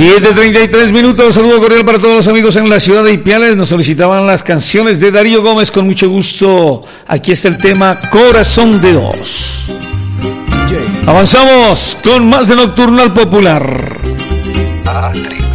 7:33. Saludo cordial para todos los amigos en la ciudad de Ipiales. Nos solicitaban las canciones de Darío Gómez con mucho gusto. Aquí está el tema Corazón de Dos. Avanzamos con más de Nocturnal Popular.